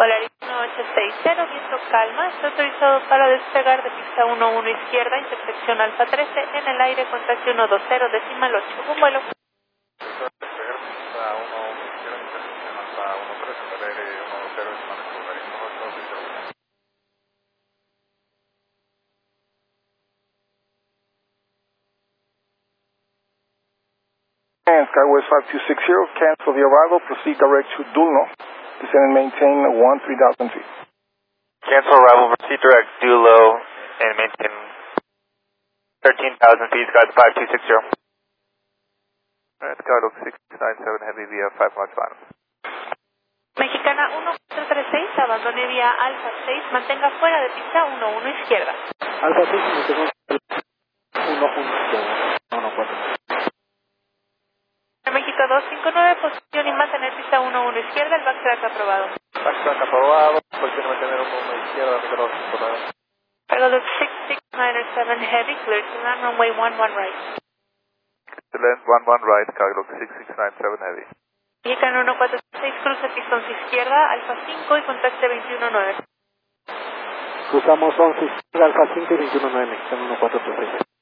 Polaris 1860, viento calma, está autorizado para despegar de pista 11 izquierda, intersección Alfa 13, en el aire contacto 120, decimal 8, un vuelo. Despegar pista 11 izquierda, intersección Alfa 13, en el aire 120, decimal 8, Polaris 1860. And Skywest 5260, cancel the arrival, proceed direct to Dulno, descend and maintain 13,000 feet. Cancel arrival, proceed direct, due low, and maintain 13,000 feet, guide 5260. Alright, Skylook 697 Heavy via 5 miles final. Mexicana 1436, abandone vía Alfa 6, mantenga fuera de pista 11 izquierda. Alfa 6, mantengo 1-1 izquierda, 1-4. México 259, posición y mantener pista 11 izquierda, el backtrack aprobado. Backtrack aprobado, posición y mantener 11 izquierda, México 259. Skylook 6697 Heavy, clear to land, runway 11 right. To land 11 right, Skylook 6697 Heavy. Mexicano 1436, cruce pistón izquierda, Alfa 5 y contacte 219. Cruzamos 11 izquierda, Alfa 5 y 219, Mexicano 1436.